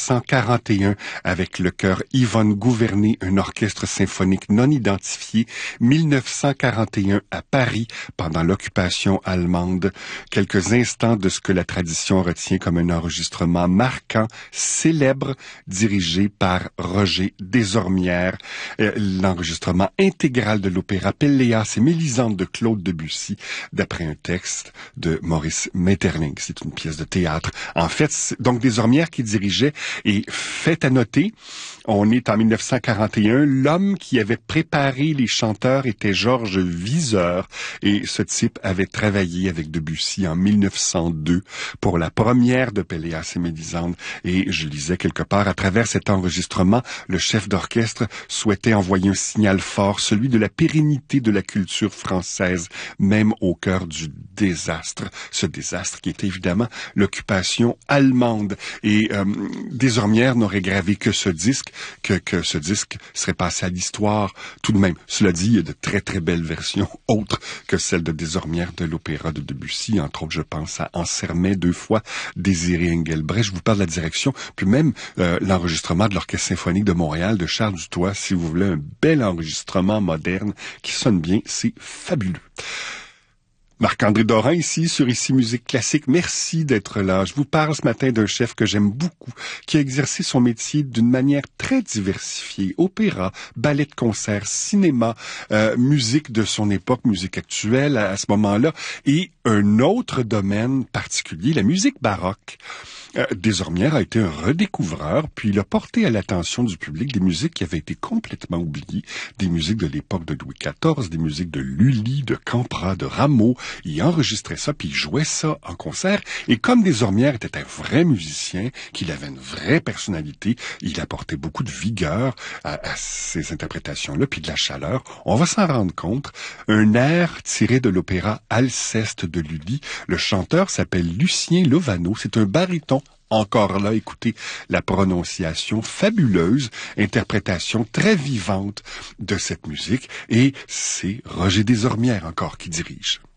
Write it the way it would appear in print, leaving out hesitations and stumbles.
1941 avec le chœur Yvonne Gouvernet, un orchestre symphonique non identifié. 1941 à Paris pendant l'occupation allemande. Quelques instants de ce que la tradition retient comme un enregistrement marquant, célèbre, dirigé par Roger Desormières. L'enregistrement intégral de l'opéra Pelléas et Mélisande de Claude Debussy, d'après un texte de Maurice Maeterlinck. C'est une pièce de théâtre. En fait, c'est donc Desormières qui dirigeait. Et fait à noter, on est en 1941. L'homme qui avait préparé les chanteurs était Georges Viseur. Et ce type avait travaillé avec Debussy en 1902 pour la première de Pelléas et Mélisande. Et je lisais quelque part, à travers cet enregistrement, le chef d'orchestre souhaitait envoyer un signal fort, celui de la pérennité de la culture française, même au cœur du désastre. Ce désastre qui était évidemment l'occupation allemande. Et Desormières n'aurait gravé que ce disque, que ce disque serait passé à l'histoire tout de même. Cela dit, il y a de très très belles versions, autres que celle de Desormières de l'opéra de Debussy. Entre autres, je pense à Ansermet, 2 fois, Désiré Engelbrecht. Je vous parle de la direction, puis même l'enregistrement de l'Orchestre symphonique de Montréal de Charles Dutoit. Si vous voulez un bel enregistrement moderne qui sonne bien, c'est fabuleux. Marc-André Dorin ici, sur Ici Musique Classique. Merci d'être là. Je vous parle ce matin d'un chef que j'aime beaucoup, qui a exercé son métier d'une manière très diversifiée. Opéra, ballet de concert, cinéma, musique de son époque, musique actuelle à ce moment-là, et un autre domaine particulier, la musique baroque. Desormières a été un redécouvreur, puis il a porté à l'attention du public des musiques qui avaient été complètement oubliées, des musiques de l'époque de Louis XIV, des musiques de Lully, de Campra, de Rameau. Il enregistrait ça, puis il jouait ça en concert. Et comme Desormières était un vrai musicien, qu'il avait une vraie personnalité, il apportait beaucoup de vigueur à ces interprétations-là, puis de la chaleur. On va s'en rendre compte. Un air tiré de l'opéra Alceste de Lully. Le chanteur s'appelle Lucien Lovano. C'est un baryton. Encore là, écoutez la prononciation fabuleuse, interprétation très vivante de cette musique. Et c'est Roger Desormières encore qui dirige.